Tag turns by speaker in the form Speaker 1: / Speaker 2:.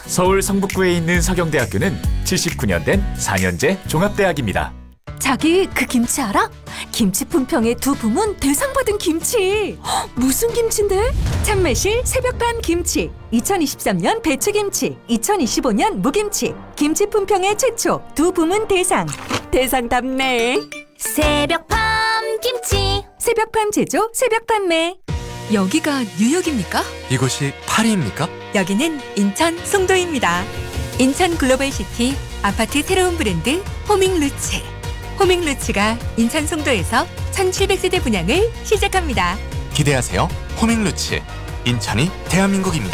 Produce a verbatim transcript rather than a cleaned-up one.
Speaker 1: 서울 성북구에 있는 서경대학교는 칠십구 년 된 사 년제 종합대학입니다.
Speaker 2: 자기 그 김치 알아? 김치 품평의 두 부문 대상 받은 김치. 헉, 무슨 김치인데? 참매실 새벽밤 김치, 이천이십삼 년 배추김치, 이천이십오 년 무김치. 김치 품평의 최초 두 부문 대상. 대상답네.
Speaker 3: 새벽밤 김치.
Speaker 2: 새벽밤 제조, 새벽 판매.
Speaker 4: 여기가 뉴욕입니까?
Speaker 5: 이곳이 파리입니까?
Speaker 4: 여기는 인천 송도입니다. 인천 글로벌시티 아파트 새로운 브랜드 호밍루츠. 호밍루츠가 인천 송도에서 천칠백 세대 분양을 시작합니다.
Speaker 5: 기대하세요. 호밍루츠. 인천이 대한민국입니다.